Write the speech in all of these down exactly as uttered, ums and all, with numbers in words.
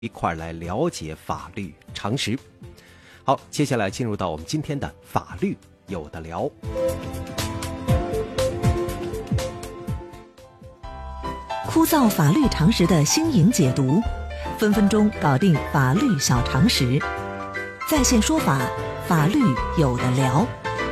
一块来了解法律常识。好，接下来进入到我们今天的法律有的聊。 枯燥法律常识的新颖解读，分分钟搞定法律小常识，在线说法，法律有的聊。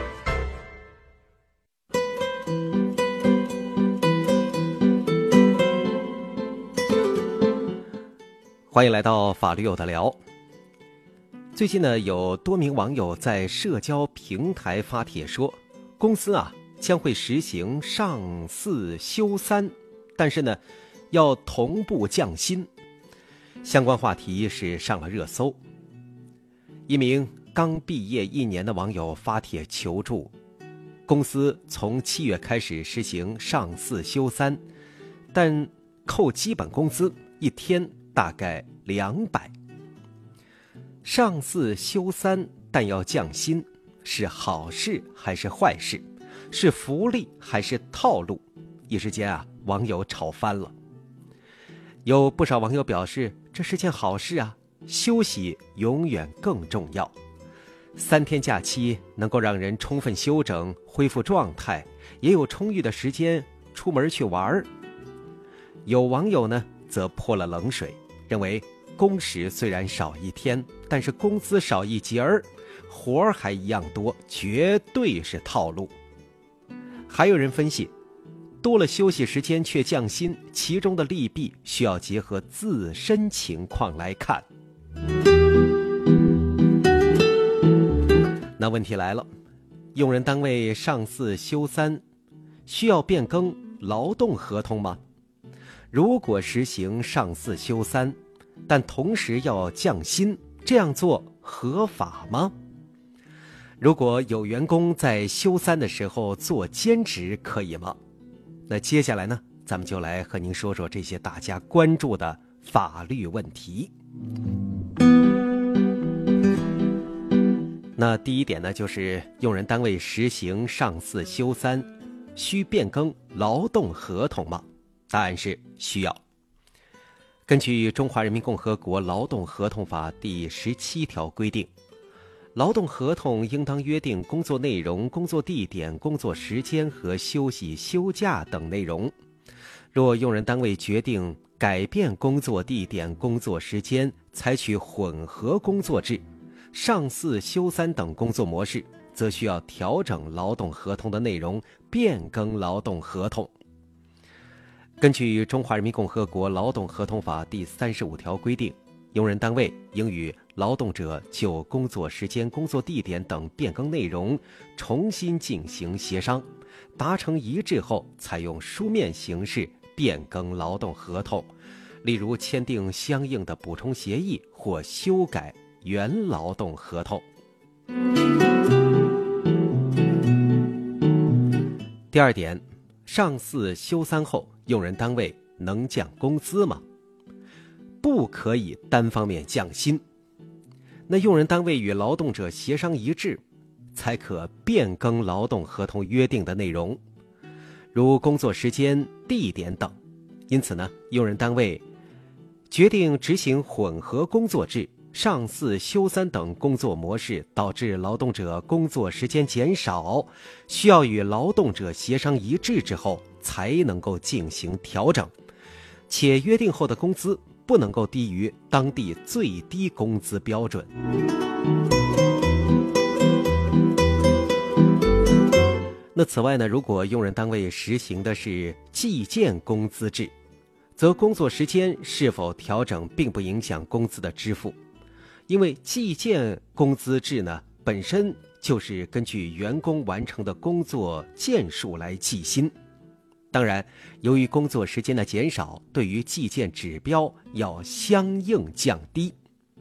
欢迎来到法律有的聊。最近呢，有多名网友在社交平台发帖说，公司啊将会实行上四休三，但是呢要同步降薪。相关话题是上了热搜。一名刚毕业一年的网友发帖求助，公司从七月开始实行上四休三，但扣基本工资一天大概两百。上四休三，但要降薪，是好事还是坏事？是福利还是套路？一时间啊，网友吵翻了。有不少网友表示，这是件好事啊，休息永远更重要。三天假期能够让人充分休整，恢复状态，也有充裕的时间出门去玩。有网友呢，则泼了冷水，认为工时虽然少一天，但是工资少一截儿，活儿还一样多，绝对是套路。还有人分析，多了休息时间却降薪，其中的利弊需要结合自身情况来看。那问题来了，用人单位上四休三，需要变更劳动合同吗？如果实行上四休三，但同时要降薪，这样做合法吗？如果有员工在休三的时候做兼职，可以吗？那接下来呢，咱们就来和您说说这些大家关注的法律问题。那第一点呢，就是用人单位实行上四休三，需变更劳动合同吗？答案是需要。根据《中华人民共和国劳动合同法》第十七条规定，劳动合同应当约定工作内容、工作地点、工作时间和休息、休假等内容。若用人单位决定改变工作地点、工作时间，采取混合工作制、上四休三等工作模式，则需要调整劳动合同的内容，变更劳动合同。根据《中华人民共和国劳动合同法》第三十五条规定，用人单位应与劳动者就工作时间、工作地点等变更内容重新进行协商，达成一致后，采用书面形式变更劳动合同，例如签订相应的补充协议或修改原劳动合同。第二点，上四休三后，用人单位能降工资吗？不可以单方面降薪。那用人单位与劳动者协商一致，才可变更劳动合同约定的内容，如工作时间、地点等。因此呢，用人单位决定执行混合工作制、上四休三等工作模式，导致劳动者工作时间减少，需要与劳动者协商一致之后，才能够进行调整，且约定后的工资不能够低于当地最低工资标准。那此外呢，如果用人单位实行的是计件工资制，则工作时间是否调整并不影响工资的支付，因为计件工资制呢，本身就是根据员工完成的工作件数来计薪。当然，由于工作时间的减少，对于计件指标要相应降低。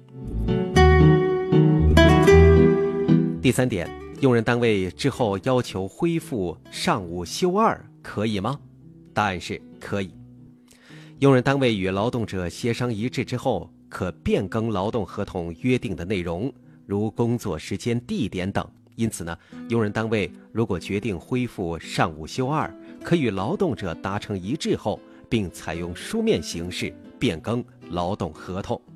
第三点，用人单位之后要求恢复上五休二，可以吗？答案是可以。用人单位与劳动者协商一致之后，可变更劳动合同约定的内容，如工作时间、地点等。因此呢，用人单位如果决定恢复上五休二，可与劳动者达成一致后，并采用书面形式变更劳动合同。